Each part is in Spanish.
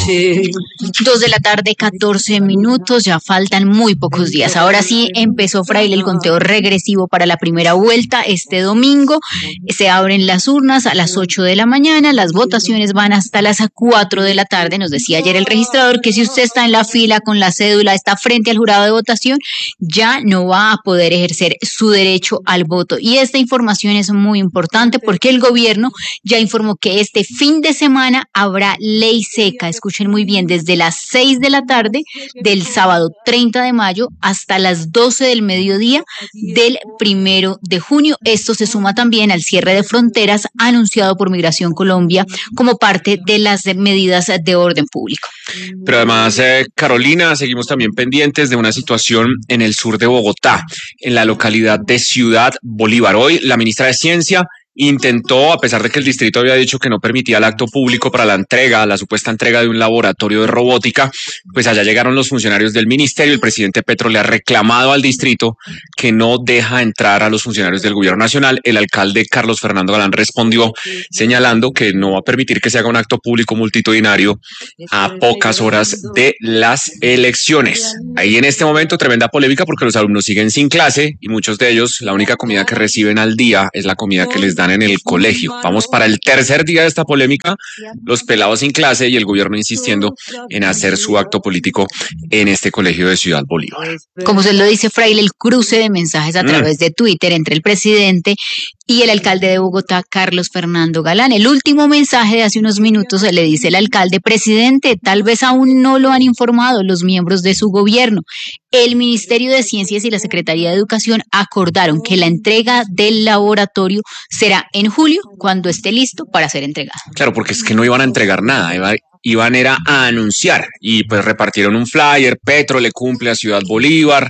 2 de la tarde, 14 minutos, ya faltan muy pocos días. Ahora sí empezó, Fraile, el conteo regresivo para la primera vuelta. Este domingo se abren las urnas a las 8 de la mañana, las votaciones van hasta las 4 de la tarde. Nos decía ayer el registrador que si usted está en la fila con la cédula, está frente al jurado de votación, ya no va a poder ejercer su derecho al voto. Y esta información es muy importante porque el gobierno ya informó que este fin de semana habrá ley seca. Escuchen muy bien, desde las 6 de la tarde del sábado 30 de mayo hasta las 12 del mediodía del 1 de junio. Esto se suma también al cierre de fronteras anunciado por Migración Colombia como parte de las medidas de orden público. Pero además, Carolina, seguimos también pendientes de una situación en el sur de Bogotá, en la localidad de Ciudad Bolívar. Hoy la ministra de Ciencia intentó, a pesar de que el distrito había dicho que no permitía el acto público para la supuesta entrega de un laboratorio de robótica, pues allá llegaron los funcionarios del ministerio. El presidente Petro le ha reclamado al distrito que no deja entrar a los funcionarios del gobierno nacional. El alcalde Carlos Fernando Galán respondió señalando que no va a permitir que se haga un acto público multitudinario a pocas horas de las elecciones. Ahí en este momento tremenda polémica porque los alumnos siguen sin clase y muchos de ellos la única comida que reciben al día es la comida que les dan en el colegio. Vamos para el tercer día de esta polémica, los pelados sin clase y el gobierno insistiendo en hacer su acto político en este colegio de Ciudad Bolívar. Como se lo dice Fraile, el cruce de mensajes a través de Twitter entre el presidente y el alcalde de Bogotá, Carlos Fernando Galán. El último mensaje de hace unos minutos le dice el alcalde: presidente, tal vez aún no lo han informado los miembros de su gobierno. El Ministerio de Ciencias y la Secretaría de Educación acordaron que la entrega del laboratorio será en julio, cuando esté listo para ser entregado. Claro, porque es que no iban a entregar nada, iban era a anunciar y pues repartieron un flyer. Petro le cumple a Ciudad Bolívar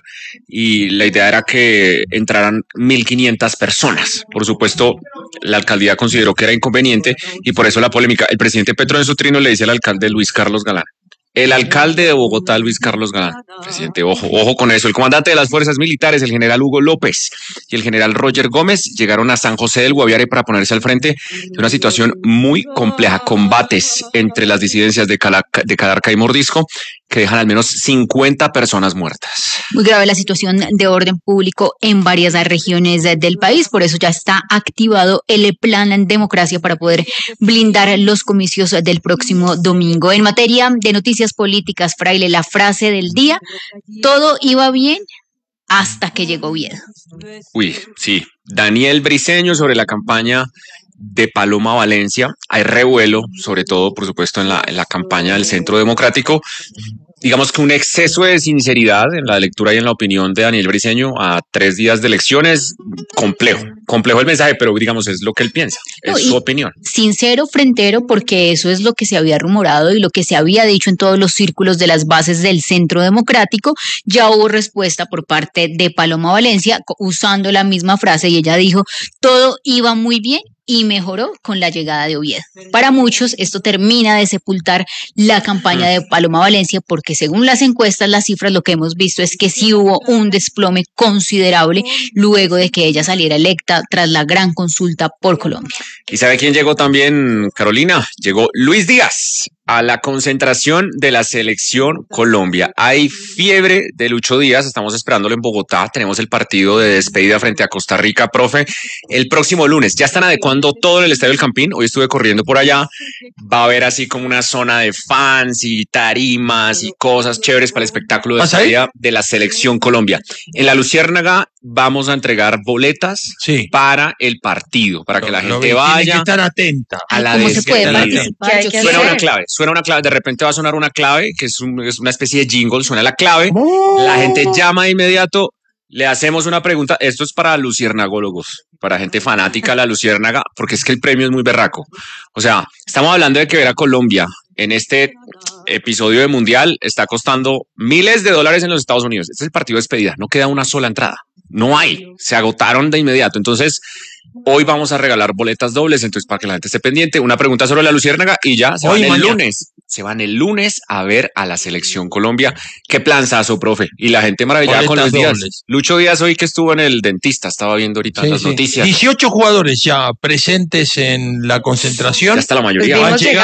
y la idea era que entraran 1.500 personas. Por supuesto, la alcaldía consideró que era inconveniente y por eso la polémica. El presidente Petro en su trino le dice al alcalde Luis Carlos Galán. El alcalde de Bogotá, Luis Carlos Galán. Presidente, ojo con eso. El comandante de las fuerzas militares, el general Hugo López y el general Roger Gómez llegaron a San José del Guaviare para ponerse al frente de una situación muy compleja. Combates entre las disidencias de Calarca y Mordisco que dejan al menos 50 personas muertas. Muy grave la situación de orden público en varias regiones del país, por eso ya está activado el plan en democracia para poder blindar los comicios del próximo domingo. En materia de noticias políticas, Fraile, la frase del día: todo iba bien hasta que llegó Oviedo. Uy, sí. Daniel Briceño sobre la campaña de Paloma Valencia. Hay revuelo, sobre todo, por supuesto, en la campaña del Centro Democrático. Digamos que un exceso de sinceridad en la lectura y en la opinión de Daniel Briceño a 3 días de elecciones. Complejo el mensaje, pero digamos es lo que él piensa, es su opinión. Sincero, frentero, porque eso es lo que se había rumorado y lo que se había dicho en todos los círculos de las bases del Centro Democrático. Ya hubo respuesta por parte de Paloma Valencia usando la misma frase y ella dijo: todo iba muy bien y mejoró con la llegada de Oviedo. Para muchos esto termina de sepultar la campaña de Paloma Valencia porque según las encuestas, las cifras, lo que hemos visto es que sí hubo un desplome considerable luego de que ella saliera electa tras la gran consulta por Colombia. ¿Y sabe quién llegó también, Carolina? Llegó Luis Díaz a la concentración de la Selección Colombia. Hay fiebre de Lucho Díaz, estamos esperándolo en Bogotá. Tenemos el partido de despedida frente a Costa Rica, profe, el próximo lunes. Ya están adecuando todo en el Estadio del Campín. Hoy estuve corriendo por allá. Va a haber así como una zona de fans y tarimas y cosas chéveres para el espectáculo de despedida de la Selección Colombia. En la Luciérnaga vamos a entregar boletas para el partido, para que la gente vaya. Tiene que estar atenta. A la ¿cómo se puede participar? Suena una clave, de repente va a sonar una clave, que es una especie de jingle, suena la clave, la gente llama de inmediato, le hacemos una pregunta. Esto es para luciernagólogos, para gente fanática de la Luciérnaga, porque es que el premio es muy berraco. O sea, estamos hablando de que ver a Colombia en este episodio de Mundial está costando miles de dólares en los Estados Unidos. Este es el partido de despedida, no queda una sola entrada, no hay, se agotaron de inmediato. Entonces, hoy vamos a regalar boletas dobles, entonces para que la gente esté pendiente, una pregunta sobre la Luciérnaga y ya se van el lunes. Se van el lunes a ver a la Selección Colombia. Qué planzazo, profe. Y la gente maravillada con los días. Lucho Díaz hoy que estuvo en el dentista, estaba viendo ahorita las noticias. 18 jugadores ya presentes en la concentración. Ya está la mayoría. Van llegando.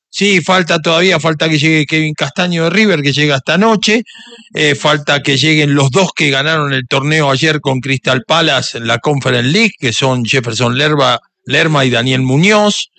Sí, falta que llegue Kevin Castaño de River, que llega esta noche. Falta que lleguen los dos que ganaron el torneo ayer con Crystal Palace en la Conference League, que son Jefferson Lerma y Daniel Muñoz.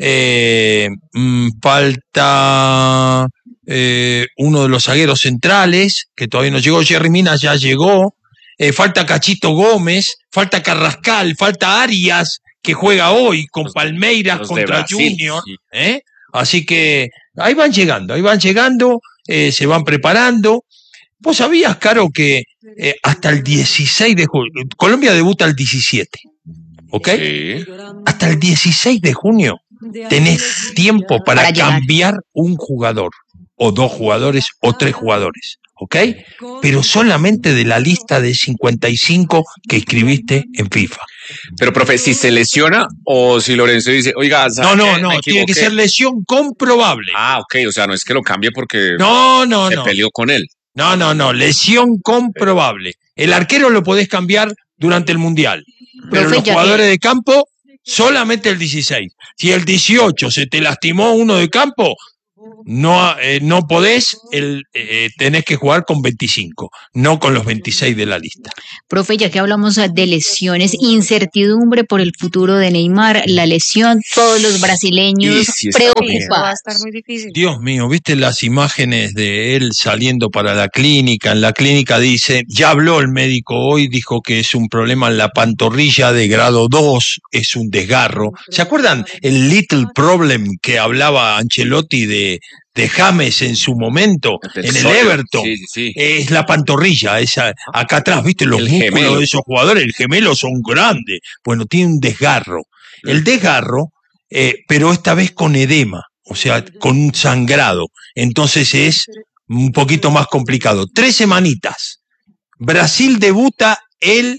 Falta uno de los zagueros centrales, que todavía no llegó. Jerry Mina ya llegó. Falta Cachito Gómez, falta Carrascal, falta Arias, que juega hoy con Palmeiras contra Junior. Sí. Así que ahí van llegando, se van preparando. ¿Vos sabías, Caro, que hasta el 16 de junio, Colombia debuta el 17, ¿ok? Sí. Hasta el 16 de junio tenés tiempo para cambiar un jugador, o dos jugadores, o tres jugadores, ¿ok? Pero solamente de la lista de 55 que escribiste en FIFA. Pero, profe, si se lesiona o si Lorenzo dice, oiga, no, tiene que ser lesión comprobable. Ah, ok, o sea, no es que lo cambie porque se peleó con él. No, lesión comprobable. El arquero lo podés cambiar durante el Mundial, pero los jugadores de campo solamente el 16. Si el 18 se te lastimó uno de campo, no podés, tenés que jugar con 25, no con los 26 de la lista. Profe, ya que hablamos de lesiones, incertidumbre por el futuro de Neymar, la lesión, todos los brasileños preocupados. Va a estar muy difícil. Dios mío, ¿viste las imágenes de él saliendo para la clínica? En la clínica dice, ya habló el médico hoy, dijo que es un problema en la pantorrilla de grado 2, es un desgarro. ¿Se acuerdan el little problem que hablaba Ancelotti de James en su momento, en el Everton? Sí. Es la pantorrilla, esa acá atrás, ¿viste? Los músculos de esos jugadores, el gemelo son grandes. Bueno, tiene un desgarro. El desgarro, pero esta vez con edema, o sea, con un sangrado. Entonces es un poquito más complicado. 3 semanitas. Brasil debuta el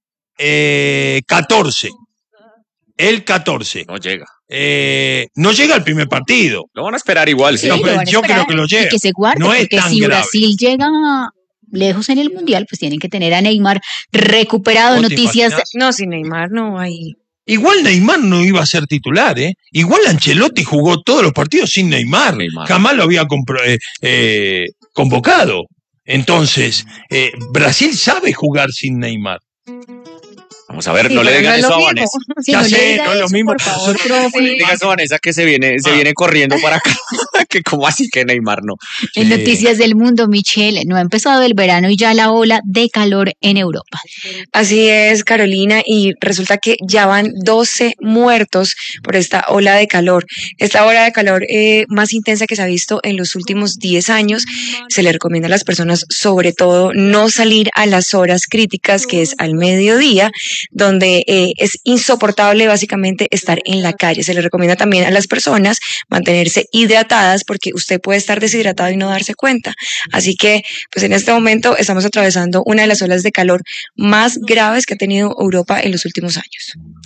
14. El 14. No llega. No llega al primer partido. Lo van a esperar igual, sí. Yo creo que lo llega. Y que se guarde, no es porque tan si grave. Brasil llega lejos en el Mundial, pues tienen que tener a Neymar recuperado. Noticias. No, sin Neymar no hay. Igual Neymar no iba a ser titular, ¿eh? Igual Ancelotti jugó todos los partidos sin Neymar. Jamás lo había convocado. Entonces, Brasil sabe jugar sin Neymar. Vamos a ver, no le digan eso a Vanessa. Sí, ya sé, no es lo mismo. Por favor, No le digas eso a Vanessa que se viene corriendo para acá. Que como así que Neymar no. En noticias del mundo, Michelle, no ha empezado el verano y ya la ola de calor en Europa. Así es, Carolina, y resulta que ya van 12 muertos por esta ola de calor. Esta ola de calor más intensa que se ha visto en los últimos 10 años. Se le recomienda a las personas, sobre todo, no salir a las horas críticas, que es al mediodía, donde es insoportable básicamente estar en la calle. Se le recomienda también a las personas mantenerse hidratadas, porque usted puede estar deshidratado y no darse cuenta. Así que, pues en este momento estamos atravesando una de las olas de calor más graves que ha tenido Europa en los últimos años.